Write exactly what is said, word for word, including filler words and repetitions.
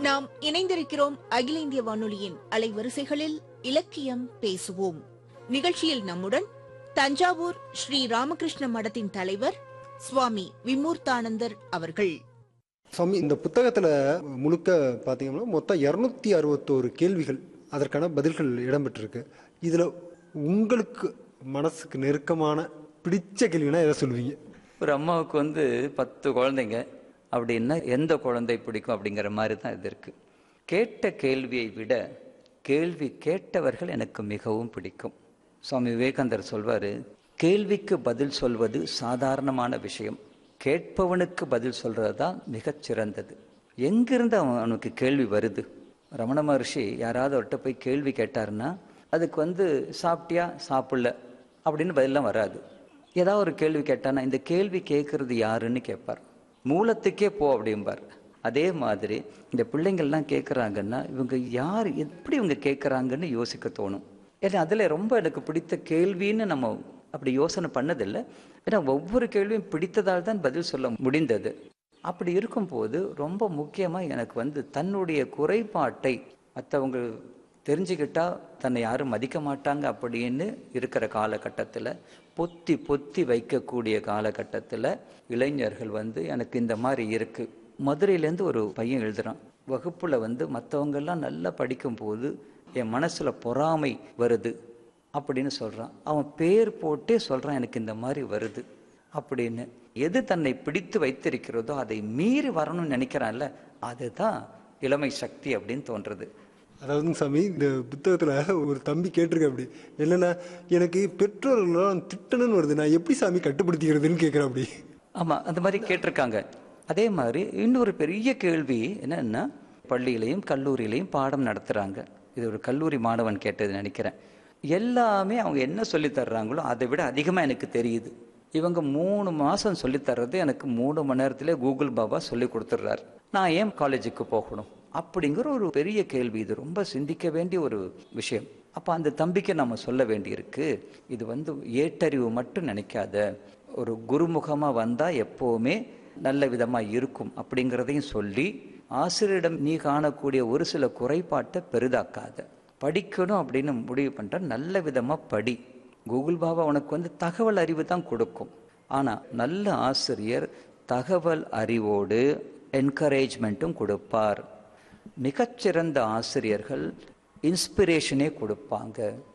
நாம் இணைந்திருக்கிறோம் அகில இந்திய வானொலியின் அலைவரிசைகளில் இலக்கியம் பேசுவோம் நிகழ்ச்சியில் நம்முடன் தஞ்சாவூர் ஸ்ரீ ராமகிருஷ்ண மடத்தின் தலைவர் சுவாமி விமூர்த்தானந்தர் அவர்கள். சுவாமி, இந்த புத்தகத்துல முழுக்க பாத்தீங்கன்னா மொத்தம் இருநூத்தி அறுபத்தோரு கேள்விகள், அதற்கான பதில்கள் இடம்பெற்றிருக்கு. இதுல உங்களுக்கு மனசுக்கு நெருக்கமான பிடிச்ச கேள்வினா எதை சொல்லுவீங்க? ஒரு அம்மாவுக்கு வந்து பத்து குழந்தைங்க அப்படின்னா எந்த குழந்தை பிடிக்கும் அப்படிங்கிற மாதிரி தான் இது இருக்குது. கேட்ட கேள்வியை விட கேள்வி கேட்டவர்கள் எனக்கு மிகவும் பிடிக்கும். சுவாமி விவேகானந்தர் சொல்வார், கேள்விக்கு பதில் சொல்வது சாதாரணமான விஷயம், கேட்பவனுக்கு பதில் சொல்கிறது தான் மிகச்சிறந்தது. எங்கிருந்து அவனுக்கு கேள்வி வருது? ரமண மகர்ஷி யாராவது அவர்கிட்ட போய் கேள்வி கேட்டாருன்னா அதுக்கு வந்து சாப்பிட்டியா சாப்பிடல அப்படின்னு பதிலாம் வராது. ஏதாவது ஒரு கேள்வி கேட்டானா இந்த கேள்வி கேட்கறது யாருன்னு கேட்பார், மூலத்துக்கே போ அப்படிம்பார். அதே மாதிரி இந்த பிள்ளைங்கள்லாம் கேட்குறாங்கன்னா இவங்க யார், எப்படி இவங்க கேட்குறாங்கன்னு யோசிக்க தோணும். ஏன்னா அதில் ரொம்ப எனக்கு பிடித்த கேள்வின்னு நம்ம அப்படி யோசனை பண்ணதில்லை. ஏன்னா ஒவ்வொரு கேள்வியும் பிடித்ததால் தான் பதில் சொல்ல முடிந்தது. அப்படி இருக்கும்போது ரொம்ப முக்கியமாக எனக்கு வந்து தன்னுடைய குறைபாட்டை மற்றவங்க தெரிஞ்சுக்கிட்டா தன்னை யாரும் மதிக்க மாட்டாங்க அப்படின்னு இருக்கிற காலகட்டத்தில், பொத்தி பொத்தி வைக்கக்கூடிய காலகட்டத்தில் இளைஞர்கள் வந்து எனக்கு இந்த மாதிரி இருக்குது. மதுரையிலேருந்து ஒரு பையன் எழுதுகிறான், வகுப்பில் வந்து மற்றவங்கெல்லாம் நல்லா படிக்கும்போது என் மனசில் பொறாமை வருது அப்படின்னு சொல்கிறான். அவன் பேர் போட்டே சொல்கிறான் எனக்கு இந்த மாதிரி வருது அப்படின்னு. எது தன்னை பிடித்து வைத்திருக்கிறதோ அதை மீறி வரணும்னு நினைக்கிறான்ல, அதுதான் இளமை சக்தி அப்படின்னு தோன்றுறது. அதாவது சாமி, இந்த புத்தகத்துல ஒரு தம்பி கேட்டிருக்க, அப்படி என்னன்னா எனக்கு பெற்றோர்களெல்லாம் திட்டணும்னு வருது, நான் எப்படி சாமி கட்டுப்படுத்திக்கிறதுன்னு கேட்குறேன். அப்படி ஆமாம், அந்த மாதிரி கேட்டிருக்காங்க. அதே மாதிரி இன்னொரு பெரிய கேள்வி என்னன்னா, பள்ளியிலையும் கல்லூரியிலையும் பாடம் நடத்துகிறாங்க. இது ஒரு கல்லூரி மாணவன் கேட்டது நினைக்கிறேன். எல்லாமே அவங்க என்ன சொல்லித்தர்றாங்களோ அதை விட அதிகமாக எனக்கு தெரியுது. இவங்க மூணு மாதம் சொல்லித்தர்றது எனக்கு மூணு மணி நேரத்தில் கூகுள் பாபா சொல்லி கொடுத்துட்றாரு. நான் ஏன் காலேஜுக்கு போகணும் அப்படிங்கிற ஒரு பெரிய கேள்வி. இது ரொம்ப சிந்திக்க வேண்டிய ஒரு விஷயம். அப்போ அந்த தம்பிக்கு நம்ம சொல்ல வேண்டியிருக்கு, இது வந்து ஏட்டறிவு மட்டும் நினைக்காத, ஒரு குருமுகமாக வந்தால் எப்போவுமே நல்ல விதமாக இருக்கும் அப்படிங்கிறதையும் சொல்லி, ஆசிரியரிடம் நீ காணக்கூடிய ஒரு சில குறைபாட்டை பெரிதாக்காத, படிக்கணும் அப்படின்னு முடிவு பண்ணுற நல்ல விதமாக படி. கூகுள் பாபா உனக்கு வந்து தகவல் அறிவு தான் கொடுக்கும், ஆனால் நல்ல ஆசிரியர் தகவல் அறிவோடு என்கரேஜ்மெண்ட்டும் கொடுப்பார். மிகச்சிறந்த ஆசிரியர்கள் இன்ஸ்பிரேஷனே கொடுப்பாங்க.